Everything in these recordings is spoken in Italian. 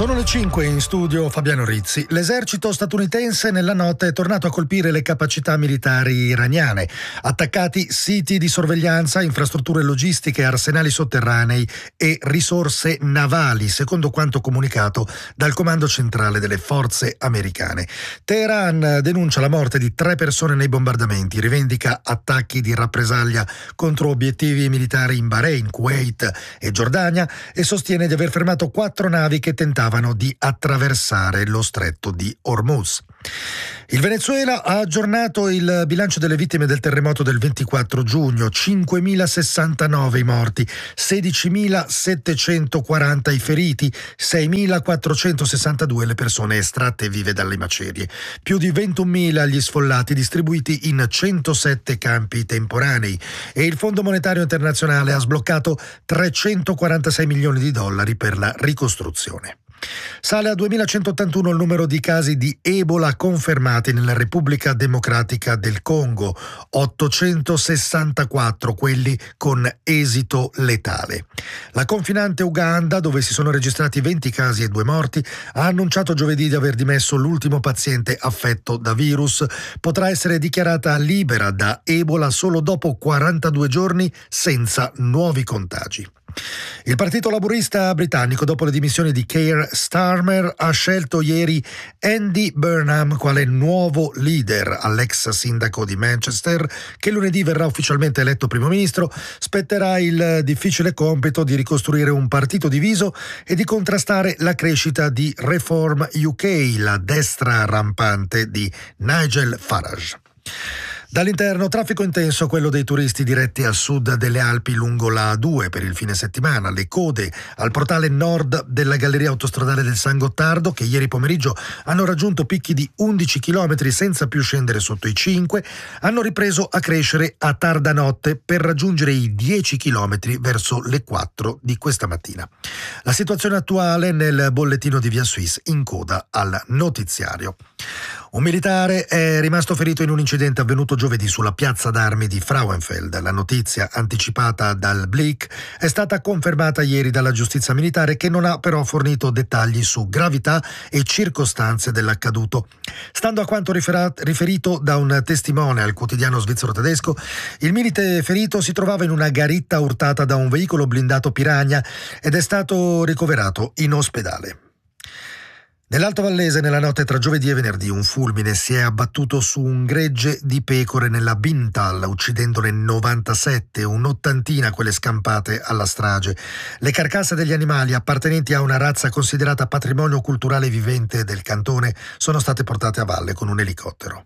Sono le 5 in studio Fabiano Rizzi. L'esercito statunitense nella notte è tornato a colpire le capacità militari iraniane. Attaccati siti di sorveglianza, infrastrutture logistiche, arsenali sotterranei e risorse navali, secondo quanto comunicato dal comando centrale delle forze americane. Teheran denuncia la morte di 3 persone nei bombardamenti, rivendica attacchi di rappresaglia contro obiettivi militari in Bahrain, Kuwait e Giordania e sostiene di aver fermato 4 navi che tentavano di attraversare lo stretto di Hormuz. Il Venezuela ha aggiornato il bilancio delle vittime del terremoto del 24 giugno, 5.069 i morti, 16.740 i feriti, 6.462 le persone estratte vive dalle macerie, più di 21.000 gli sfollati distribuiti in 107 campi temporanei e il Fondo Monetario Internazionale ha sbloccato 346 milioni di dollari per la ricostruzione. Sale a 2.181 il numero di casi di Ebola confermati nella Repubblica Democratica del Congo, 864 quelli con esito letale. La confinante Uganda, dove si sono registrati 20 casi e 2 morti, ha annunciato giovedì di aver dimesso l'ultimo paziente affetto da virus. Potrà essere dichiarata libera da Ebola solo dopo 42 giorni senza nuovi contagi. Il Partito Laburista britannico, dopo le dimissioni di Keir Starmer, ha scelto ieri Andy Burnham quale nuovo leader. All'ex sindaco di Manchester, che lunedì verrà ufficialmente eletto primo ministro, spetterà il difficile compito di ricostruire un partito diviso e di contrastare la crescita di Reform UK, la destra rampante di Nigel Farage. Dall'interno, traffico intenso quello dei turisti diretti al sud delle Alpi lungo la A2 per il fine settimana. Le code al portale nord della galleria autostradale del San Gottardo, che ieri pomeriggio hanno raggiunto picchi di 11 km senza più scendere sotto i 5, hanno ripreso a crescere a tarda notte per raggiungere i 10 km verso le 4 di questa mattina. La situazione attuale nel bollettino di Via Suisse in coda al notiziario. Un militare è rimasto ferito in un incidente avvenuto giovedì sulla piazza d'armi di Frauenfeld. La notizia, anticipata dal Blick, è stata confermata ieri dalla giustizia militare, che non ha però fornito dettagli su gravità e circostanze dell'accaduto. Stando a quanto riferito da un testimone al quotidiano svizzero tedesco, il milite ferito si trovava in una garitta urtata da un veicolo blindato Piranha ed è stato ricoverato in ospedale. Nell'Alto Vallese, nella notte tra giovedì e venerdì, un fulmine si è abbattuto su un gregge di pecore nella Bintal, uccidendone 97, un'ottantina quelle scampate alla strage. Le carcasse degli animali appartenenti a una razza considerata patrimonio culturale vivente del cantone sono state portate a valle con un elicottero.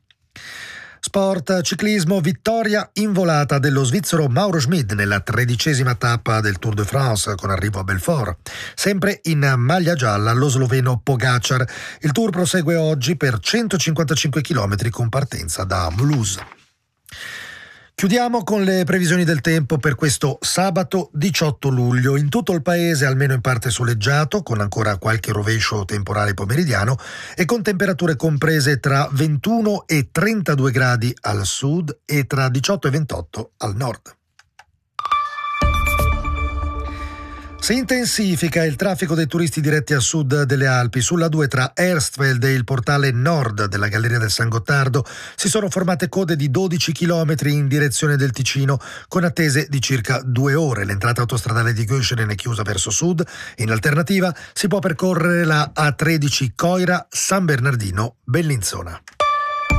Sport, ciclismo, vittoria in volata dello svizzero Mauro Schmid nella 13ª tappa del Tour de France con arrivo a Belfort. Sempre in maglia gialla lo sloveno Pogačar. Il Tour prosegue oggi per 155 km con partenza da Mulhouse. Chiudiamo con le previsioni del tempo per questo sabato 18 luglio. In tutto il paese, almeno in parte soleggiato, con ancora qualche rovescio temporale pomeridiano e con temperature comprese tra 21 e 32 gradi al sud e tra 18 e 28 al nord. Si intensifica il traffico dei turisti diretti a sud delle Alpi. Sulla 2 tra Erstfeld e il portale nord della galleria del San Gottardo si sono formate code di 12 km in direzione del Ticino con attese di circa 2 ore. L'entrata autostradale di Göschenen è chiusa verso sud. In alternativa si può percorrere la A13 Coira-San Bernardino-Bellinzona.